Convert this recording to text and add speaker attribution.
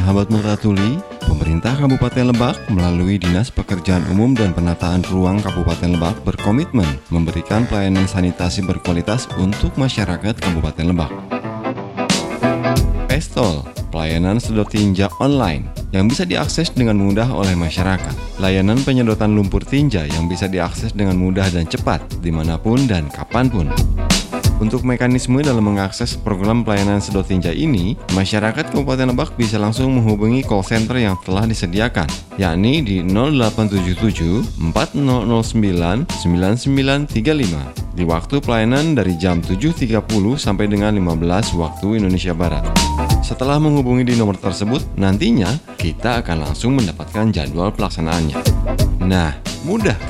Speaker 1: sahabat Multatuli, pemerintah Kabupaten Lebak melalui Dinas Pekerjaan Umum dan Penataan Ruang Kabupaten Lebak berkomitmen memberikan pelayanan sanitasi berkualitas untuk masyarakat Kabupaten Lebak. Pestol, pelayanan sedot tinja online yang bisa diakses dengan mudah oleh masyarakat. Layanan penyedotan lumpur tinja yang bisa diakses dengan mudah dan cepat dimanapun dan kapanpun. Untuk mekanisme dalam mengakses program pelayanan sedot tinja ini, masyarakat Kabupaten Lebak bisa langsung menghubungi call center yang telah disediakan, yakni di 0877 4009 9935 di waktu pelayanan dari jam 7.30 sampai dengan 15 waktu Indonesia Barat. Setelah menghubungi di nomor tersebut, nantinya kita akan langsung mendapatkan jadwal pelaksanaannya. Nah, mudah kan?